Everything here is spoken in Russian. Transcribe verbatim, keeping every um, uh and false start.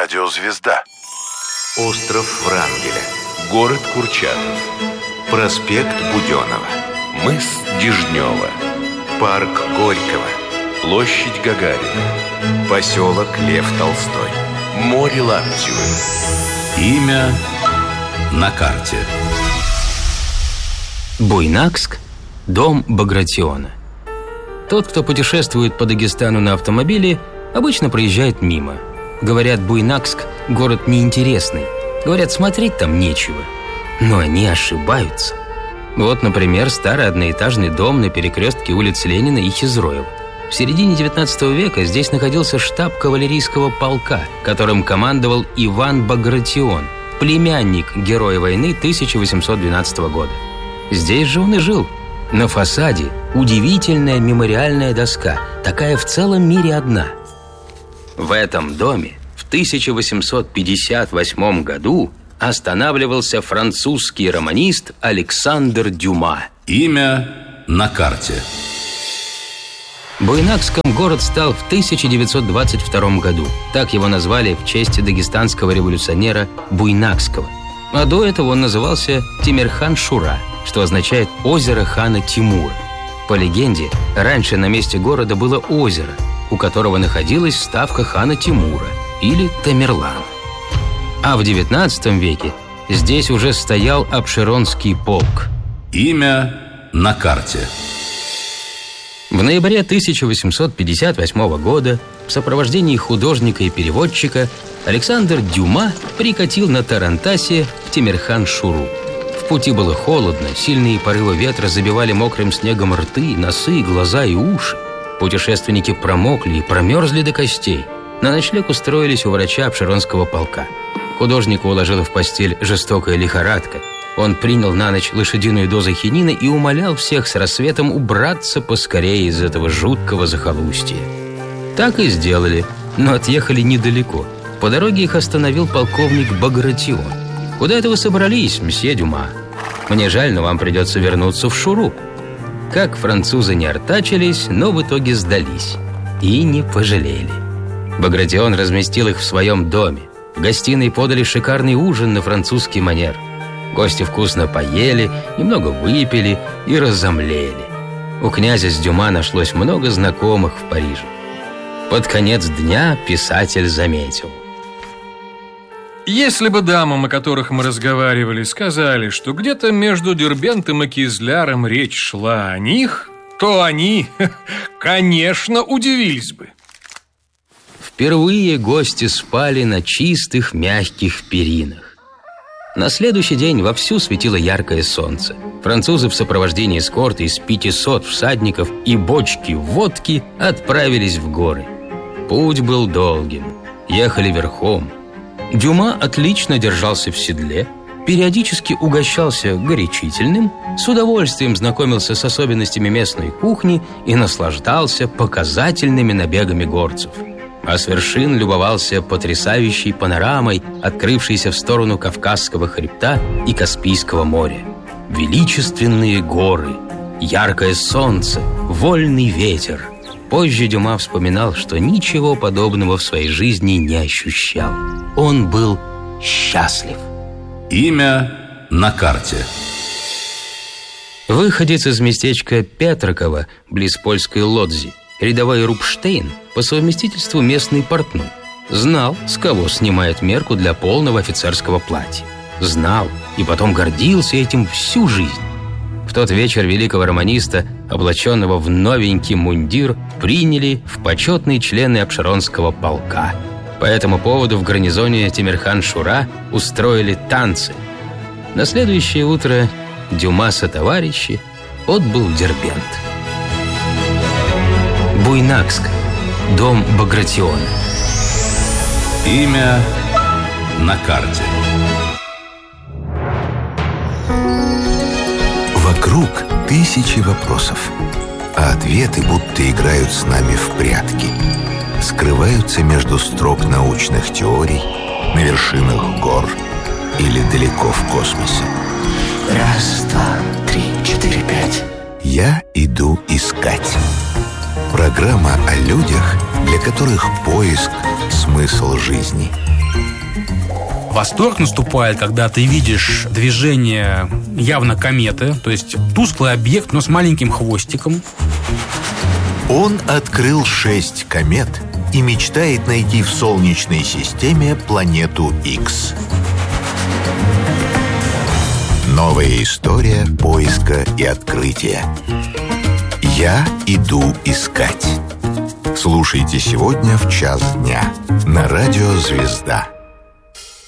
Радиозвезда. Остров Врангеля. Город Курчатов. Проспект Буденова. Мыс Дежнева. Парк Горького. Площадь Гагарина. Поселок Лев Толстой. Море Лаптевы. Имя на карте. Буйнакск, дом Багратиона. Тот, кто путешествует по Дагестану на автомобиле, обычно проезжает мимо. Говорят, Буйнакск – город неинтересный. Говорят, смотреть там нечего. Но они ошибаются. Вот, например, старый одноэтажный дом на перекрестке улиц Ленина и Хизроева. В середине девятнадцатого века здесь находился штаб кавалерийского полка, которым командовал Иван Багратион, племянник героя войны тысяча восемьсот двенадцатого года. Здесь же он и жил. На фасаде удивительная мемориальная доска, такая в целом мире одна. В этом доме в тысяча восемьсот пятьдесят восьмом году останавливался французский романист Александр Дюма. Имя на карте. Буйнакском город стал в тысяча девятьсот двадцать втором году. Так его назвали в честь дагестанского революционера Буйнакского. А до этого он назывался Темирхан-Шура, что означает «озеро хана Тимура». По легенде, раньше на месте города было озеро, у которого находилась ставка хана Тимура или Тамерлана. А в девятнадцатом веке здесь уже стоял Апшеронский полк. Имя на карте. В ноябре тысяча восемьсот пятьдесят восьмого года в сопровождении художника и переводчика Александр Дюма прикатил на тарантасе в Темирхан-Шуру. В пути было холодно, сильные порывы ветра забивали мокрым снегом рты, носы, глаза и уши. Путешественники промокли и промерзли до костей. На ночлег устроились у врача Апшеронского полка. Художника уложила в постель жестокая лихорадка. Он принял на ночь лошадиную дозу хинина и умолял всех с рассветом убраться поскорее из этого жуткого захолустья. Так и сделали, но отъехали недалеко. По дороге их остановил полковник Багратион. «Куда это вы собрались, мсье Дюма? Мне жаль, но вам придется вернуться в Шуру». Как французы не артачились, но в итоге сдались. И не пожалели. Багратион разместил их в своем доме. В гостиной подали шикарный ужин на французский манер. Гости вкусно поели, немного выпили и разомлели. У князя с Дюма нашлось много знакомых в Париже. Под конец дня писатель заметил: если бы дамам, о которых мы разговаривали, сказали, что где-то между Дербентом и Кизляром речь шла о них, то они, конечно, удивились бы. Впервые гости спали на чистых, мягких перинах. На следующий день вовсю светило яркое солнце. Французы в сопровождении эскорта из пятисот всадников и бочки водки отправились в горы. Путь был долгим. Ехали верхом. Дюма отлично держался в седле, периодически угощался горячительным, с удовольствием знакомился с особенностями местной кухни и наслаждался показательными набегами горцев. А с вершин любовался потрясающей панорамой, открывшейся в сторону Кавказского хребта и Каспийского моря. Величественные горы, яркое солнце, вольный ветер. Позже Дюма вспоминал, что ничего подобного в своей жизни не ощущал. Он был счастлив. Имя на карте. Выходец из местечка Петраково, близ польской Лодзи, рядовой Рупштейн, по совместительству местный портной, знал, с кого снимает мерку для полного офицерского платья. Знал и потом гордился этим всю жизнь. В тот вечер великого романиста, облаченного в новенький мундир, приняли в почетные члены Апшеронского полка. По этому поводу в гарнизоне Темирхан-Шура устроили танцы. На следующее утро Дюма сотоварищи отбыл в Дербент. Буйнакск, дом Багратиона. Имя на карте. Вокруг тысячи вопросов, а ответы будто играют с нами в прятки. Скрываются между строк научных теорий, на вершинах гор или далеко в космосе. Раз, два, три, четыре, пять. Я иду искать. Программа о людях, для которых поиск – смысл жизни. Восторг наступает, когда ты видишь движение явно кометы, то есть тусклый объект, но с маленьким хвостиком. Он открыл шесть комет и мечтает найти в Солнечной системе планету Икс. Новая история поиска и открытия. Я иду искать. Слушайте сегодня в час дня на радио «Звезда».